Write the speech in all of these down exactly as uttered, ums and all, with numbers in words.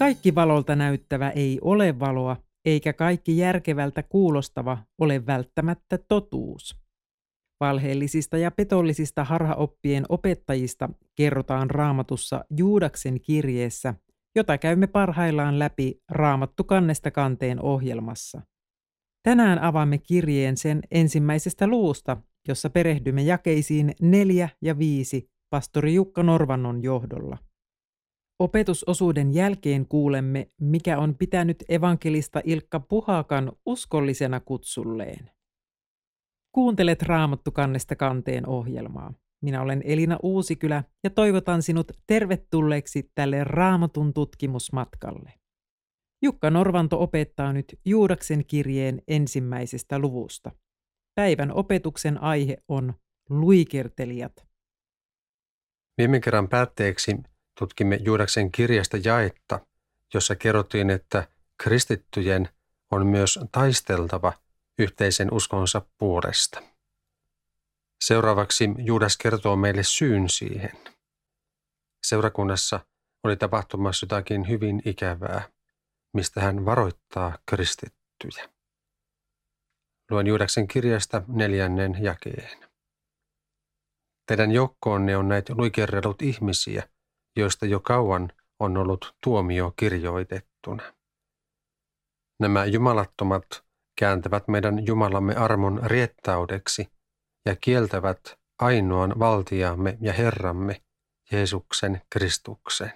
Kaikki valolta näyttävä ei ole valoa, eikä kaikki järkevältä kuulostava ole välttämättä totuus. Valheellisista ja petollisista harhaoppien opettajista kerrotaan Raamatussa Juudaksen kirjeessä, jota käymme parhaillaan läpi Raamattu kannesta kanteen ohjelmassa. Tänään avaamme kirjeen sen ensimmäisestä luvusta, jossa perehdymme jakeisiin neljä ja viisi pastori Jukka Norvannon johdolla. Opetusosuuden jälkeen kuulemme, mikä on pitänyt evankelista Ilkka Puhakan uskollisena kutsulleen. Kuuntelet Raamattu kannesta kanteen ohjelmaa. Minä olen Elina Uusikylä ja toivotan sinut tervetulleeksi tälle Raamatun tutkimusmatkalle. Jukka Norvanto opettaa nyt Juudaksen kirjeen ensimmäisestä luvusta. Päivän opetuksen aihe on luikertelijat. Viime kerran päätteeksi tutkimme Juudaksen kirjasta jaetta, jossa kerrottiin, että kristittyjen on myös taisteltava yhteisen uskonsa puolesta. Seuraavaksi Juudas kertoo meille syyn siihen. Seurakunnassa oli tapahtumassa jotakin hyvin ikävää, mistä hän varoittaa kristittyjä. Luen Juudaksen kirjasta neljännen jakeen. Teidän joukkoonne on näitä luikerrelut ihmisiä, joista jo kauan on ollut tuomio kirjoitettuna. Nämä jumalattomat kääntävät meidän Jumalamme armon riettaudeksi ja kieltävät ainoan valtiamme ja Herramme, Jeesuksen Kristuksen.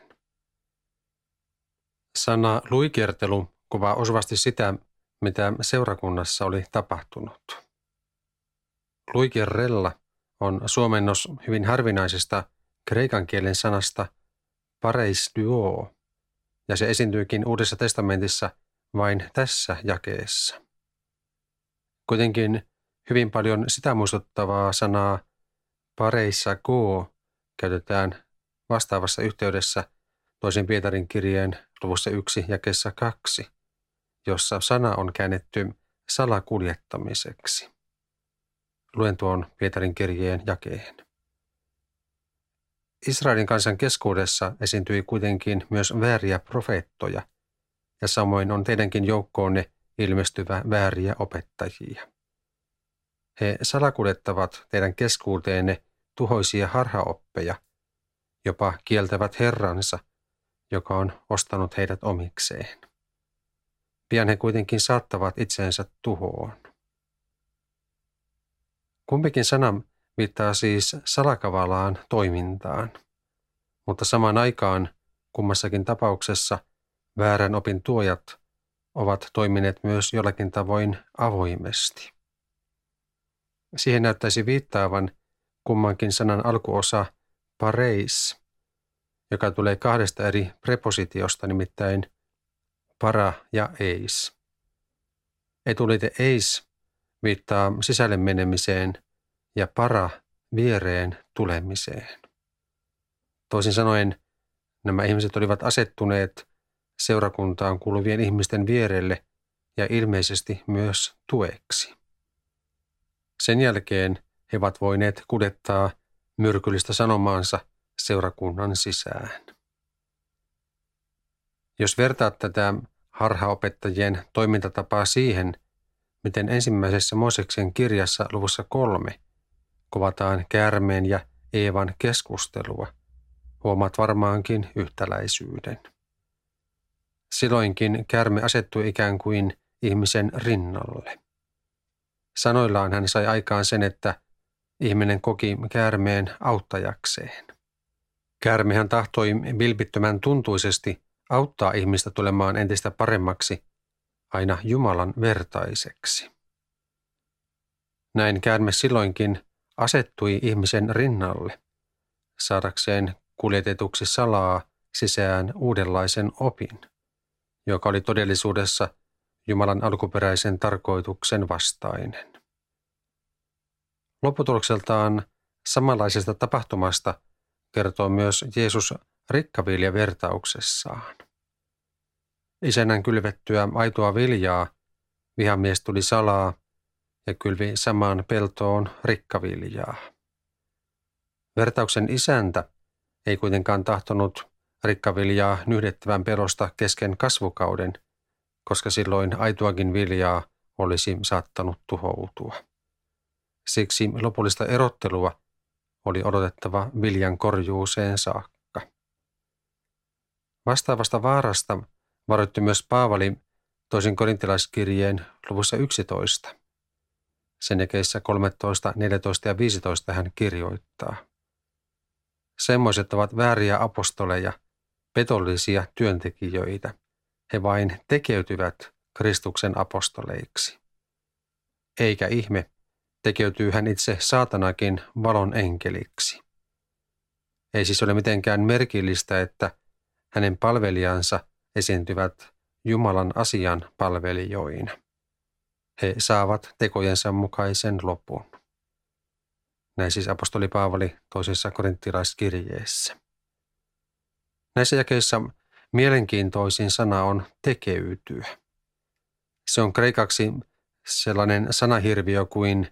Sana luikertelu kuvaa osuvasti sitä, mitä seurakunnassa oli tapahtunut. Luikerrella on suomennos hyvin harvinaisesta kreikan kielen sanasta pareistuo, ja se esiintyykin Uudessa testamentissa vain tässä jakeessa. Kuitenkin hyvin paljon sitä muistuttavaa sanaa pareissako käytetään vastaavassa yhteydessä toisen Pietarin kirjeen luvussa yksi jakeessa kaksi, jossa sana on käännetty salakuljettamiseksi. Luen tuon Pietarin kirjeen jakeen. Israelin kansan keskuudessa esiintyi kuitenkin myös vääriä profeettoja, ja samoin on teidänkin joukkoonne ilmestyvä vääriä opettajia. He salakuljettavat teidän keskuuteenne tuhoisia harhaoppeja, jopa kieltävät Herransa, joka on ostanut heidät omikseen. Pian he kuitenkin saattavat itseensä tuhoon. Kumpikin sana viittaa siis salakavalaan toimintaan, mutta samaan aikaan kummassakin tapauksessa väärän opin tuojat ovat toimineet myös jollakin tavoin avoimesti. Siihen näyttäisi viittaavan kummankin sanan alkuosa pareis, joka tulee kahdesta eri prepositiosta, nimittäin para ja eis. Etulite eis viittaa sisälle menemiseen ja para viereen tulemiseen. Toisin sanoen nämä ihmiset olivat asettuneet seurakuntaan kuuluvien ihmisten vierelle ja ilmeisesti myös tueksi. Sen jälkeen he ovat voineet kuljettaa myrkyllistä sanomaansa seurakunnan sisään. Jos vertaat tätä harhaopettajien toimintatapaa siihen, miten ensimmäisessä Mooseksen kirjassa luvussa kolme kuvataan käärmeen ja Eevan keskustelua, huomaat varmaankin yhtäläisyyden. Silloinkin käärme asettui ikään kuin ihmisen rinnalle. Sanoillaan hän sai aikaan sen, että ihminen koki käärmeen auttajakseen. Käärmehän tahtoi vilpittömän tuntuisesti auttaa ihmistä tulemaan entistä paremmaksi, aina Jumalan vertaiseksi. Näin käärme silloinkin asettui ihmisen rinnalle, saadakseen kuljetetuksi salaa sisään uudenlaisen opin, joka oli todellisuudessa Jumalan alkuperäisen tarkoituksen vastainen. Lopputulokseltaan samanlaisesta tapahtumasta kertoo myös Jeesus rikkaviljavertauksessaan. Isännän kylvettyä aitoa viljaa vihamies tuli salaa ja kylvi samaan peltoon rikkaviljaa. Vertauksen isäntä ei kuitenkaan tahtonut rikkaviljaa nyhdettävän pelosta kesken kasvukauden, koska silloin aitoakin viljaa olisi saattanut tuhoutua. Siksi lopullista erottelua oli odotettava viljan korjuuseen saakka. Vastaavasta vaarasta varoitti myös Paavali toisen korintilaiskirjeen luvussa yksitoista. Sen jakeissä kolmetoista, neljätoista ja viisitoista hän kirjoittaa. Semmoiset ovat vääriä apostoleja, petollisia työntekijöitä. He vain tekeytyvät Kristuksen apostoleiksi. Eikä ihme, tekeytyy hän itse saatanakin valon enkeliksi. Ei siis ole mitenkään merkillistä, että hänen palvelijansa esiintyvät Jumalan asian palvelijoina. He saavat tekojensa mukaisen lopun. Näin siis apostoli Paavali toisessa korinttilaiskirjeessä. Näissä jakeissa mielenkiintoisin sana on tekeytyä. Se on kreikaksi sellainen sanahirviö kuin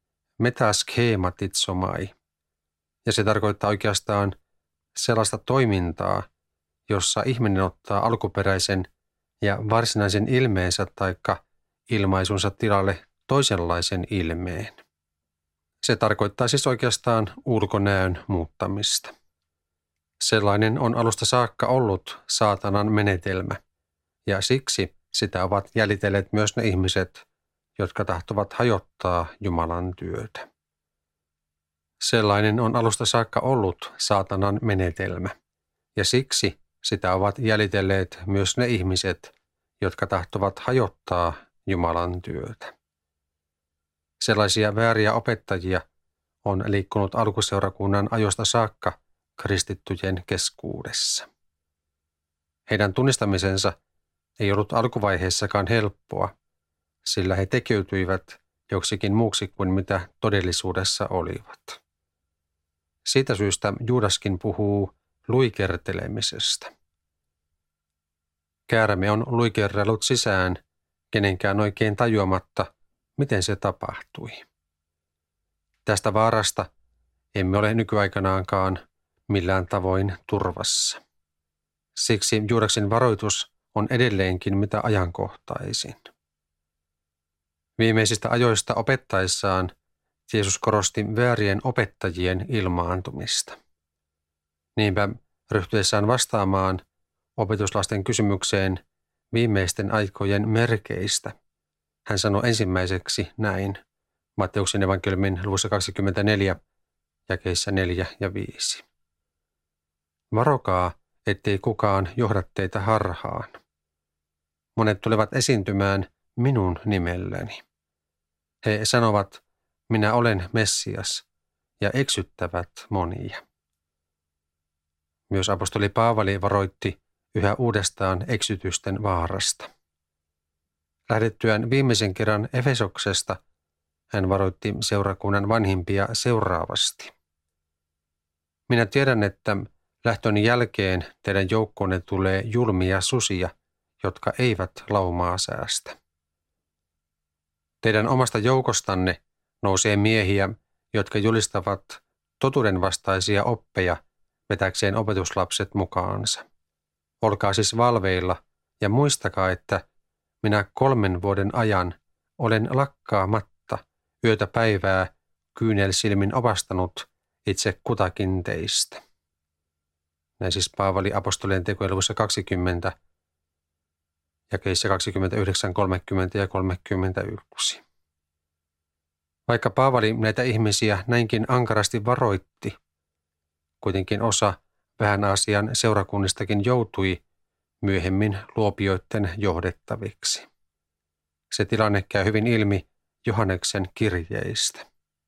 metaschematitzomai, ja se tarkoittaa oikeastaan sellaista toimintaa, jossa ihminen ottaa alkuperäisen ja varsinaisen ilmeensä taikka ilmaisunsa tilalle toisenlaisen ilmeen. Se tarkoittaa siis oikeastaan ulkonäön muuttamista. Sellainen on alusta saakka ollut saatanan menetelmä, ja siksi sitä ovat jäljitelleet myös ne ihmiset, jotka tahtovat hajottaa Jumalan työtä. Sellainen on alusta saakka ollut saatanan menetelmä, ja siksi sitä ovat jäljitelleet myös ne ihmiset, jotka tahtovat hajottaa Jumalan työtä. Sellaisia vääriä opettajia on liikkunut alkuseurakunnan ajoista saakka kristittyjen keskuudessa. Heidän tunnistamisensa ei ollut alkuvaiheessakaan helppoa, sillä he tekeytyivät joksikin muuksi kuin mitä todellisuudessa olivat. Siitä syystä Juudaskin puhuu luikertelemisesta. Käärme on luikerrellut sisään, kenenkään oikein tajuamatta, miten se tapahtui. Tästä vaarasta emme ole nykyaikanaankaan millään tavoin turvassa. Siksi Juudaksen varoitus on edelleenkin mitä ajankohtaisin. Viimeisistä ajoista opettaessaan Jeesus korosti väärien opettajien ilmaantumista. Niinpä ryhtyessään vastaamaan opetuslasten kysymykseen viimeisten aikojen merkeistä, hän sanoi ensimmäiseksi näin Matteuksen evankeliumin luvussa kaksikymmentäneljä, jakeissa neljä ja viisi. Varokaa, ettei kukaan johda teitä harhaan. Monet tulevat esiintymään minun nimelläni. He sanovat, minä olen Messias, ja eksyttävät monia. Myös apostoli Paavali varoitti yhä uudestaan eksytysten vaarasta. Lähdettyään viimeisen kerran Efesoksesta hän varoitti seurakunnan vanhimpia seuraavasti. Minä tiedän, että lähtöni jälkeen teidän joukkoonne tulee julmia susia, jotka eivät laumaa säästä. Teidän omasta joukostanne nousee miehiä, jotka julistavat totuudenvastaisia oppeja vetäkseen opetuslapset mukaansa. Olkaa siis valveilla ja muistakaa, että minä kolmen vuoden ajan olen lakkaamatta yötä päivää kyynelsilmin opastanut itse kutakin teistä. Näin siis Paavali apostolien tekojen luvussa kaksikymmentä, jakeissa kaksikymmentäyhdeksän, kolmekymmentä ja kolmekymmentäyksi. Vaikka Paavali näitä ihmisiä näinkin ankarasti varoitti, kuitenkin osa vähän Aasian seurakunnistakin joutui myöhemmin luopioiden johdettaviksi. Se tilanne käy hyvin ilmi Johanneksen kirjeistä.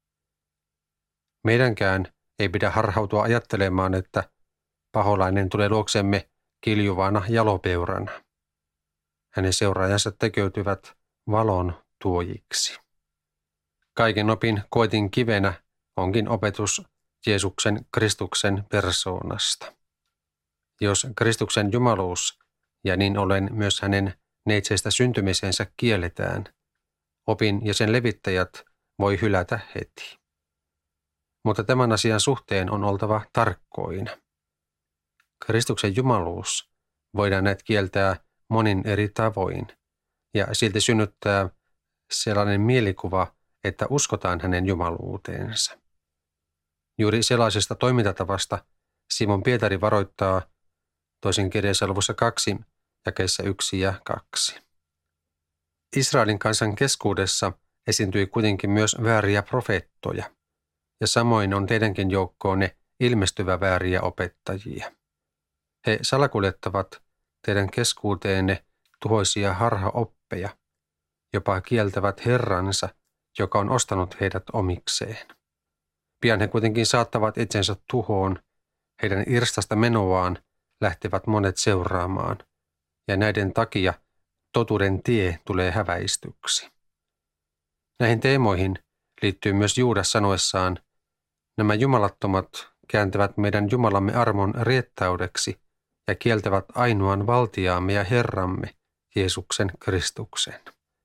Meidänkään ei pidä harhautua ajattelemaan, että paholainen tulee luoksemme kiljuvana jalopeurana. Hänen seuraajansa tekeytyvät valon tuojiksi. Kaiken opin koetin kivenä onkin opetus Jeesuksen Kristuksen persoonasta. Jos Kristuksen jumaluus ja niin ollen myös hänen neitseistä syntymisensä kielletään, opin ja sen levittäjät voi hylätä heti. Mutta tämän asian suhteen on oltava tarkkoina. Kristuksen jumaluus voidaan näet kieltää monin eri tavoin ja silti synnyttää sellainen mielikuva, että uskotaan hänen jumaluuteensa. Juuri sellaisesta toimintatavasta Simon Pietari varoittaa toisen kirjeessä luvussa kaksi, jakeissa yksi ja kaksi. Israelin kansan keskuudessa esiintyi kuitenkin myös vääriä profeettoja, ja samoin on teidänkin joukkoonne ilmestyvä vääriä opettajia. He salakuljettavat teidän keskuuteenne tuhoisia harhaoppeja, jopa kieltävät Herransa, joka on ostanut heidät omikseen. Pian he kuitenkin saattavat itsensä tuhoon, heidän irstasta menoaan lähtevät monet seuraamaan, ja näiden takia totuuden tie tulee häväistyksi. Näihin teemoihin liittyy myös Juudas sanoessaan, nämä jumalattomat kääntävät meidän Jumalamme armon riettaudeksi ja kieltävät ainoan valtiaamme ja Herramme, Jeesuksen Kristuksen.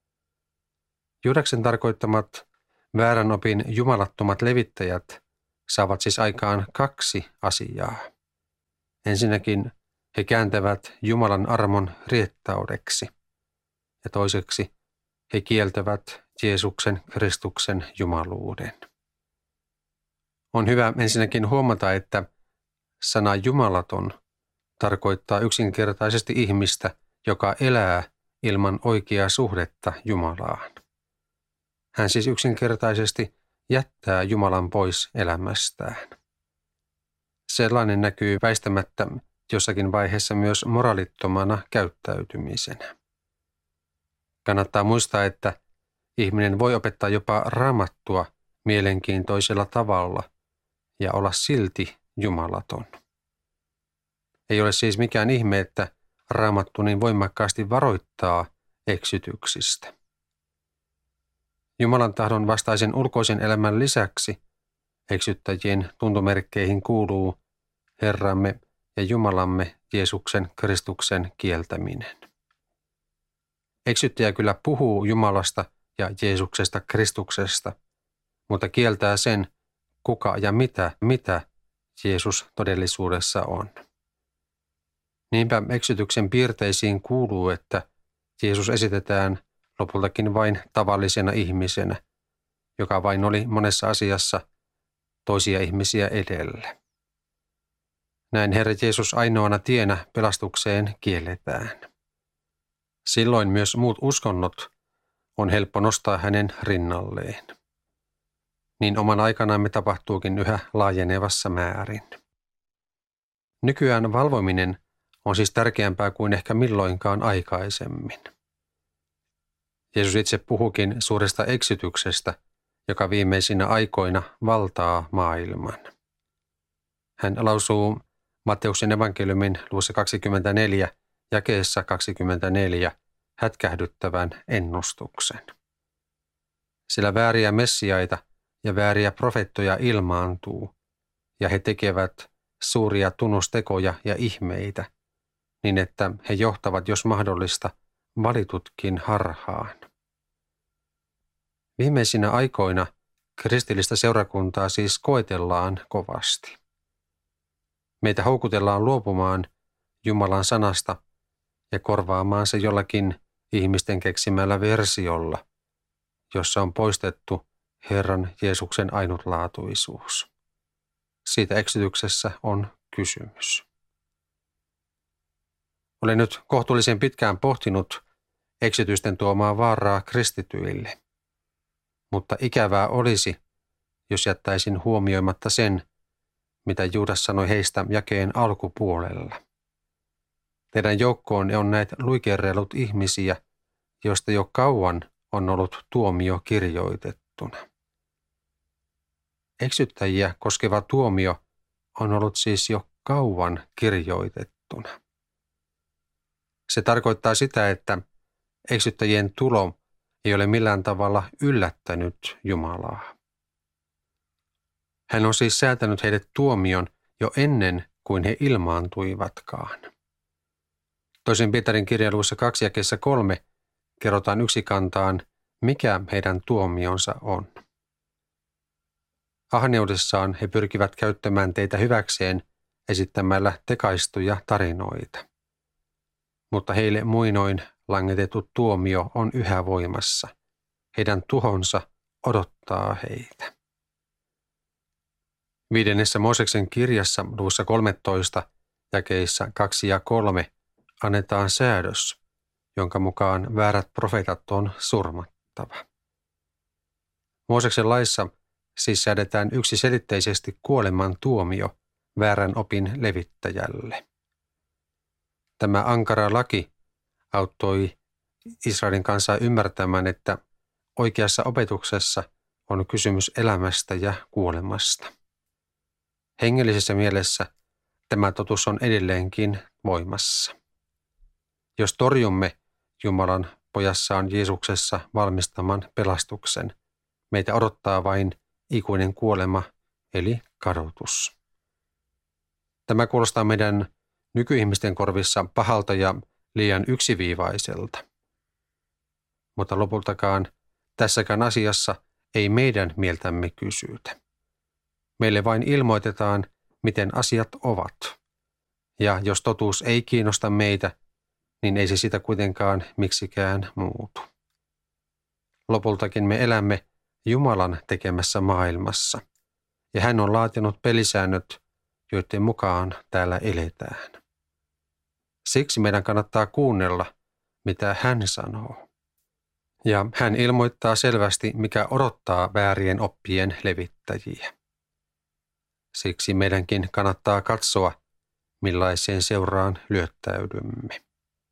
Juudaksen tarkoittamat väärän opin jumalattomat levittäjät saavat siis aikaan kaksi asiaa. Ensinnäkin he kääntävät Jumalan armon riettaudeksi ja toiseksi he kieltävät Jeesuksen Kristuksen jumaluuden. On hyvä ensinnäkin huomata, että sana jumalaton tarkoittaa yksinkertaisesti ihmistä, joka elää ilman oikeaa suhdetta Jumalaan. Hän siis yksinkertaisesti jättää Jumalan pois elämästään. Sellainen näkyy väistämättä jossakin vaiheessa myös moraalittomana käyttäytymisenä. Kannattaa muistaa, että ihminen voi opettaa jopa Raamattua mielenkiintoisella tavalla ja olla silti jumalaton. Ei ole siis mikään ihme, että Raamattu niin voimakkaasti varoittaa eksytyksistä. Jumalan tahdon vastaisen ulkoisen elämän lisäksi eksyttäjien tuntomerkkeihin kuuluu Herramme ja Jumalamme Jeesuksen Kristuksen kieltäminen. Eksyttäjä kyllä puhuu Jumalasta ja Jeesuksesta Kristuksesta, mutta kieltää sen, kuka ja mitä, mitä Jeesus todellisuudessa on. Niinpä eksytyksen piirteisiin kuuluu, että Jeesus esitetään lopultakin vain tavallisena ihmisenä, joka vain oli monessa asiassa toisia ihmisiä edellä. Näin Herra Jeesus ainoana tienä pelastukseen kielletään. Silloin myös muut uskonnot on helppo nostaa hänen rinnalleen. Niin oman aikanamme tapahtuukin yhä laajenevassa määrin. Nykyään valvominen on siis tärkeämpää kuin ehkä milloinkaan aikaisemmin. Jeesus itse puhukin suuresta eksytyksestä, joka viimeisinä aikoina valtaa maailman. Hän lausuu Matteuksen evankeliumin luvussa kaksikymmentäneljä, jakeessa kaksikymmentäneljä, hätkähdyttävän ennustuksen. Sillä vääriä messiaita ja vääriä profeettoja ilmaantuu, ja he tekevät suuria tunnustekoja ja ihmeitä, niin että he johtavat, jos mahdollista, valitutkin harhaan. Viimeisinä aikoina kristillistä seurakuntaa siis koetellaan kovasti. Meitä houkutellaan luopumaan Jumalan sanasta ja korvaamaan se jollakin ihmisten keksimällä versiolla, jossa on poistettu Herran Jeesuksen ainutlaatuisuus. Siitä eksytyksessä on kysymys. Olen nyt kohtuullisen pitkään pohtinut eksytysten tuomaa vaaraa kristityille, mutta ikävää olisi, jos jättäisin huomioimatta sen, mitä Juudas sanoi heistä jakeen alkupuolella. Teidän joukkoon on näitä luikerrellut ihmisiä, joista jo kauan on ollut tuomio kirjoitettuna. Eksyttäjiä koskeva tuomio on ollut siis jo kauan kirjoitettuna. Se tarkoittaa sitä, että eksyttäjien tulo ei ole millään tavalla yllättänyt Jumalaa. Hän on siis säätänyt heille tuomion jo ennen kuin he ilmaantuivatkaan. Toisen Pietarin kirjan luvussa kaksi jakeessa kolme kerrotaan yksikantaan, mikä heidän tuomionsa on. Ahneudessaan he pyrkivät käyttämään teitä hyväkseen esittämällä tekaistuja tarinoita. Mutta heille muinoin langetettu tuomio on yhä voimassa. Heidän tuhonsa odottaa heitä. Viidennessä Mooseksen kirjassa luvussa kolmetoista jakeissa kaksi ja kolme annetaan säädös, jonka mukaan väärät profeetat on surmattava. Mooseksen laissa siis säädetään yksiselitteisesti kuoleman tuomio väärän opin levittäjälle. Tämä ankara laki auttoi Israelin kansaa ymmärtämään, että oikeassa opetuksessa on kysymys elämästä ja kuolemasta. Hengellisessä mielessä tämä totuus on edelleenkin voimassa. Jos torjumme Jumalan pojassaan Jeesuksessa valmistaman pelastuksen, meitä odottaa vain ikuinen kuolema eli kadotus. Tämä kuulostaa meidän nykyihmisten korvissa pahalta ja liian yksiviivaiselta. Mutta lopultakaan tässäkään asiassa ei meidän mieltämme kysytä. Meille vain ilmoitetaan, miten asiat ovat. Ja jos totuus ei kiinnosta meitä, niin ei se sitä kuitenkaan miksikään muutu. Lopultakin me elämme Jumalan tekemässä maailmassa, ja hän on laatinut pelisäännöt, joiden mukaan täällä eletään. Siksi meidän kannattaa kuunnella, mitä hän sanoo. Ja hän ilmoittaa selvästi, mikä odottaa väärien oppien levittäjiä. Siksi meidänkin kannattaa katsoa, millaiseen seuraan lyöttäydymme.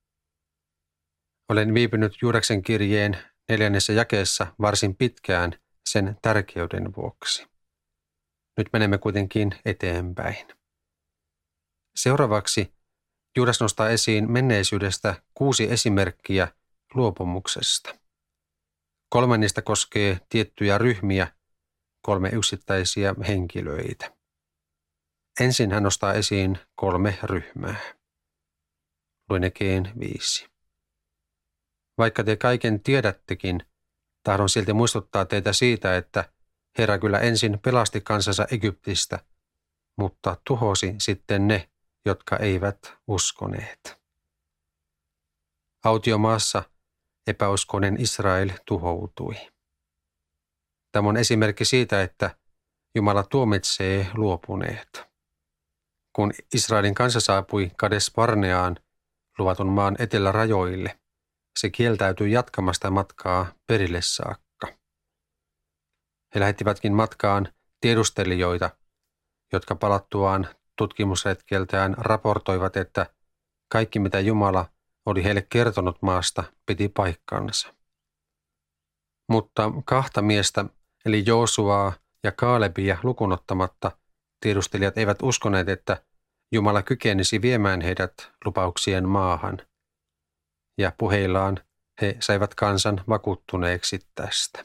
Olen viipynyt Juudaksen kirjeen neljännessä jakeessa varsin pitkään sen tärkeyden vuoksi. Nyt menemme kuitenkin eteenpäin. Seuraavaksi Juudas nostaa esiin menneisyydestä kuusi esimerkkiä luopumuksesta. Kolme niistä koskee tiettyjä ryhmiä, kolme yksittäisiä henkilöitä. Ensin hän nostaa esiin kolme ryhmää. Luen ekeen viisi. Vaikka te kaiken tiedättekin, tahdon silti muistuttaa teitä siitä, että Herra kyllä ensin pelasti kansansa Egyptistä, mutta tuhosi sitten ne, jotka eivät uskoneet. Autiomaassa epäuskonen Israel tuhoutui. Tämä on esimerkki siitä, että Jumala tuomitsee luopuneet. Kun Israelin kansa saapui Kades Barneaan, luvatun maan etelärajoille, se kieltäytyi jatkamasta matkaa perille saakka. He lähettivätkin matkaan tiedustelijoita, jotka palattuaan tutkimusretkeltään raportoivat, että kaikki mitä Jumala oli heille kertonut maasta piti paikkansa. Mutta kahta miestä, eli Joosuaa ja Kaalebia lukunottamatta, tiedustelijat eivät uskoneet, että Jumala kykenisi viemään heidät lupauksien maahan. Ja puheillaan he saivat kansan vakuuttuneeksi tästä.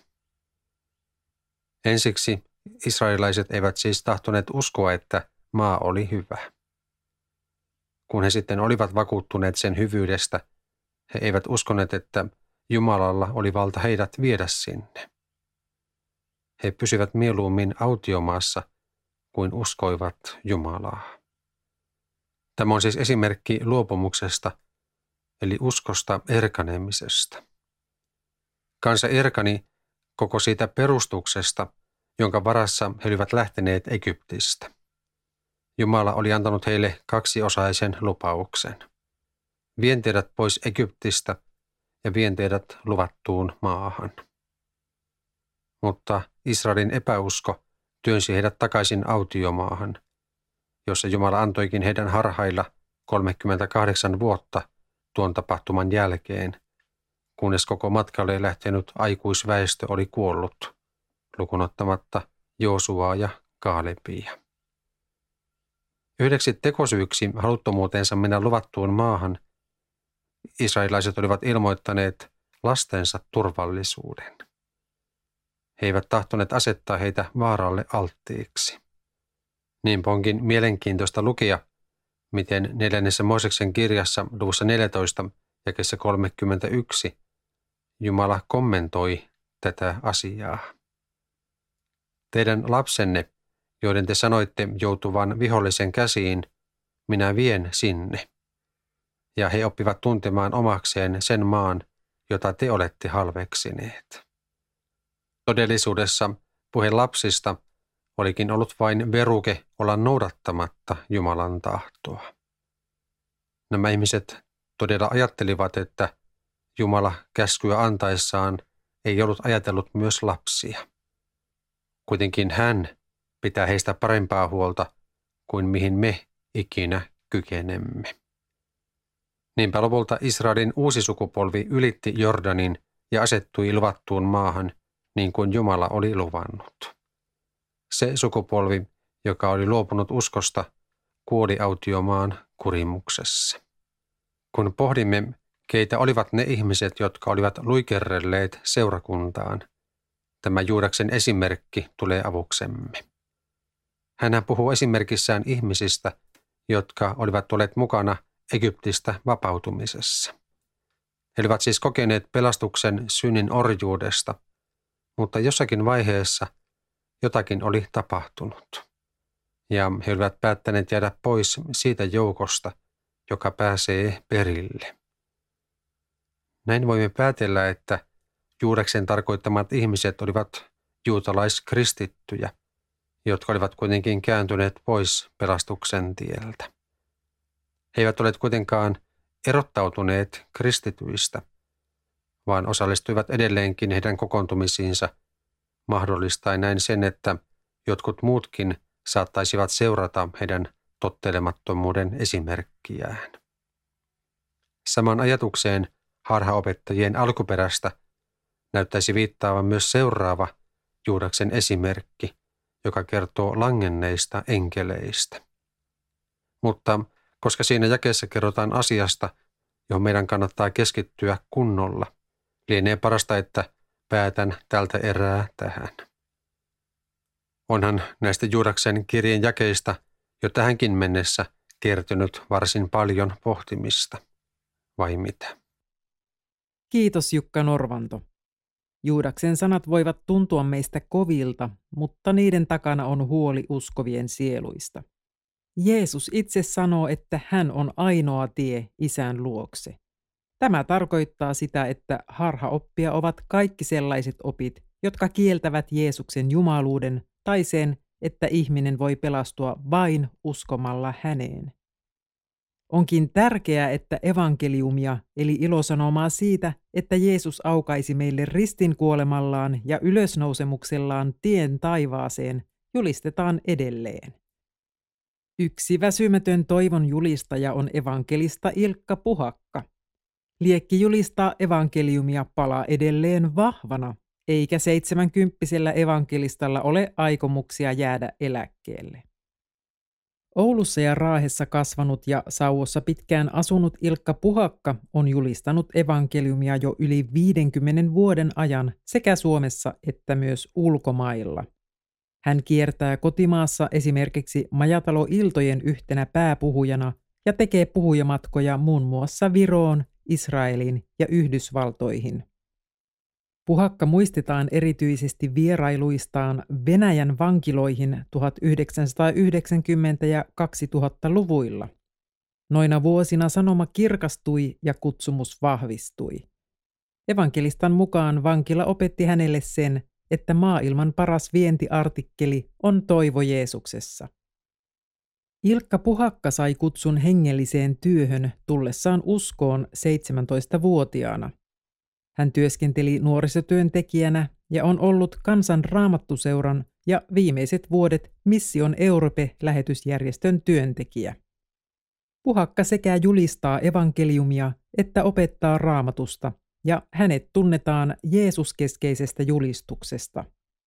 Ensiksi israelilaiset eivät siis tahtoneet uskoa, että maa oli hyvä. Kun he sitten olivat vakuuttuneet sen hyvyydestä, he eivät uskoneet, että Jumalalla oli valta heidät viedä sinne. He pysyvät mieluummin autiomaassa kuin uskoivat Jumalaa. Tämä on siis esimerkki luopumuksesta, eli uskosta erkanemisesta. Kansa erkani koko siitä perustuksesta, jonka varassa he olivat lähteneet Egyptistä. Jumala oli antanut heille kaksiosaisen lupauksen. Vien teidät pois Egyptistä ja vien teidät luvattuun maahan. Mutta Israelin epäusko työnsi heidät takaisin autiomaahan, jossa Jumala antoikin heidän harhailla kolmekymmentäkahdeksan vuotta tuon tapahtuman jälkeen, kunnes koko matkalle lähtenyt aikuisväestö oli kuollut, lukunottamatta Joosuaa ja Kaalebia. Yhdeksi tekosyyksi haluttomuutensa mennä luvattuun maahan israelilaiset olivat ilmoittaneet lastensa turvallisuuden. He eivät tahtoneet asettaa heitä vaaralle alttiiksi. Niinpä onkin mielenkiintoista lukea, miten neljännessä Mooseksen kirjassa luvussa neljätoista jakeessa kolmekymmentäyksi Jumala kommentoi tätä asiaa. Teidän lapsenne, joiden te sanoitte joutuvan vihollisen käsiin, minä vien sinne. Ja he oppivat tuntemaan omakseen sen maan, jota te olette halveksineet. Todellisuudessa puhe lapsista olikin ollut vain veruke olla noudattamatta Jumalan tahtoa. Nämä ihmiset todella ajattelivat, että Jumala käskyä antaessaan ei ollut ajatellut myös lapsia. Kuitenkin hän pitää heistä parempaa huolta kuin mihin me ikinä kykenemme. Niinpä lopulta Israelin uusi sukupolvi ylitti Jordanin ja asettui luvattuun maahan, niin kuin Jumala oli luvannut. Se sukupolvi, joka oli luopunut uskosta, kuoli autiomaan kurimuksessa. Kun pohdimme, keitä olivat ne ihmiset, jotka olivat luikerrelleet seurakuntaan, tämä Juudaksen esimerkki tulee avuksemme. Hänhän puhuu esimerkissään ihmisistä, jotka olivat olleet mukana Egyptistä vapautumisessa. He olivat siis kokeneet pelastuksen synnin orjuudesta, mutta jossakin vaiheessa jotakin oli tapahtunut. Ja he olivat päättäneet jäädä pois siitä joukosta, joka pääsee perille. Näin voimme päätellä, että Juudaksen tarkoittamat ihmiset olivat juutalaiskristittyjä, jotka olivat kuitenkin kääntyneet pois pelastuksen tieltä. He eivät ole kuitenkaan erottautuneet kristityistä, vaan osallistuivat edelleenkin heidän kokoontumisiinsa, mahdollistaen näin sen, että jotkut muutkin saattaisivat seurata heidän tottelemattomuuden esimerkkiään. Saman ajatukseen harhaopettajien alkuperästä näyttäisi viittaavan myös seuraava Juudaksen esimerkki, joka kertoo langenneista enkeleistä. Mutta koska siinä jakeessa kerrotaan asiasta, johon meidän kannattaa keskittyä kunnolla, lienee parasta, että päätän tältä erää tähän. Onhan näistä Juudaksen kirjeen jakeista jo tähänkin mennessä kertynyt varsin paljon pohtimista, vai mitä? Kiitos Jukka Norvanto. Juudaksen sanat voivat tuntua meistä kovilta, mutta niiden takana on huoli uskovien sieluista. Jeesus itse sanoo, että hän on ainoa tie Isän luokse. Tämä tarkoittaa sitä, että harhaoppia ovat kaikki sellaiset opit, jotka kieltävät Jeesuksen jumaluuden tai sen, että ihminen voi pelastua vain uskomalla häneen. Onkin tärkeää, että evankeliumia eli ilosanomaa siitä, että Jeesus aukaisi meille ristin kuolemallaan ja ylösnousemuksellaan tien taivaaseen, julistetaan edelleen. Yksi väsymätön toivon julistaja on evankelista Ilkka Puhakka. Liekki julistaa evankeliumia palaa edelleen vahvana, eikä seitsemänkymppisellä evankelistalla ole aikomuksia jäädä eläkkeelle. Oulussa ja Raahessa kasvanut ja Sauvossa pitkään asunut Ilkka Puhakka on julistanut evankeliumia jo yli viidenkymmenen vuoden ajan sekä Suomessa että myös ulkomailla. Hän kiertää kotimaassa esimerkiksi Majatalo-iltojen yhtenä pääpuhujana ja tekee puhujamatkoja muun muassa Viroon, Israeliin ja Yhdysvaltoihin. Puhakka muistetaan erityisesti vierailuistaan Venäjän vankiloihin tuhatyhdeksänsataayhdeksänkymmentä- ja kaksituhattaluvuilla. Noina vuosina sanoma kirkastui ja kutsumus vahvistui. Evankelistan mukaan vankila opetti hänelle sen, että maailman paras vientiartikkeli on toivo Jeesuksessa. Ilkka Puhakka sai kutsun hengelliseen työhön tullessaan uskoon seitsemäntoistavuotiaana. Hän työskenteli nuorisotyöntekijänä ja on ollut Kansan Raamattuseuran ja viimeiset vuodet Mission Europe-lähetysjärjestön työntekijä. Puhakka sekä julistaa evankeliumia että opettaa Raamatusta, ja hänet tunnetaan Jeesuskeskeisestä julistuksesta.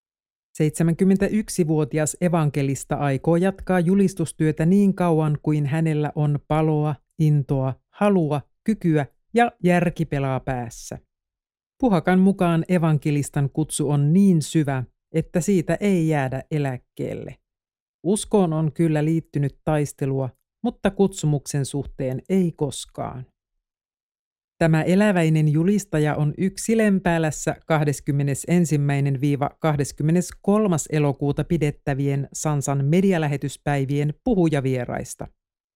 seitsemänkymmentäyksivuotias evankelista aikoo jatkaa julistustyötä niin kauan kuin hänellä on paloa, intoa, halua, kykyä ja järki pelaa päässä. Puhakan mukaan evankelistan kutsu on niin syvä, että siitä ei jäädä eläkkeelle. Uskoon on kyllä liittynyt taistelua, mutta kutsumuksen suhteen ei koskaan. Tämä eläväinen julistaja on yksi Lempäälässä kahdeskymmenesensimmäinen kahdeskymmeneskolmas elokuuta pidettävien Sansan medialähetyspäivien puhujavieraista.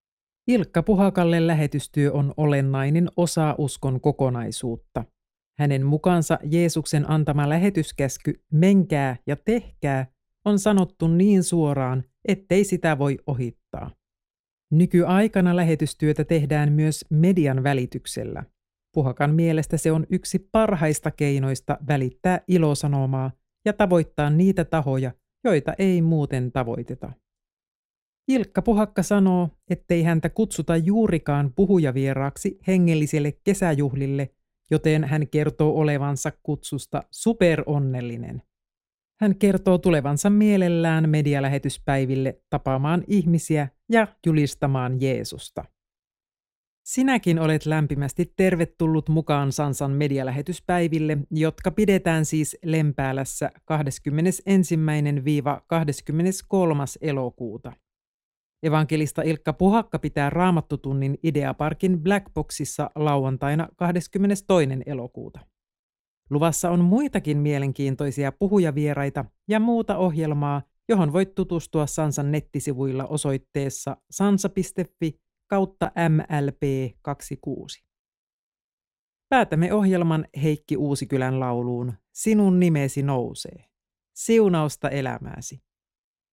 Ilkka Puhakalle lähetystyö on olennainen osa uskon kokonaisuutta. Hänen mukaansa Jeesuksen antama lähetyskäsky menkää ja tehkää on sanottu niin suoraan, ettei sitä voi ohittaa. Nykyaikana lähetystyötä tehdään myös median välityksellä. Puhakan mielestä se on yksi parhaista keinoista välittää ilosanomaa ja tavoittaa niitä tahoja, joita ei muuten tavoiteta. Ilkka Puhakka sanoo, ettei häntä kutsuta juurikaan puhujavieraaksi hengelliselle kesäjuhlille, joten hän kertoo olevansa kutsusta superonnellinen. Hän kertoo tulevansa mielellään medialähetyspäiville tapaamaan ihmisiä ja julistamaan Jeesusta. Sinäkin olet lämpimästi tervetullut mukaan Sansan medialähetyspäiville, jotka pidetään siis Lempäälässä kahdeskymmenesensimmäinen kahdeskymmeneskolmas elokuuta. Evankelista Ilkka Puhakka pitää Raamattutunnin Ideaparkin Blackboxissa lauantaina kahdeskymmenestoinen elokuuta. Luvassa on muitakin mielenkiintoisia puhujavieraita ja muuta ohjelmaa, johon voit tutustua Sansan nettisivuilla osoitteessa sansa piste fi kautta M L P kaksikymmentäkuusi. Päätämme ohjelman Heikki Uusikylän lauluun Sinun nimesi nousee. Siunausta elämääsi.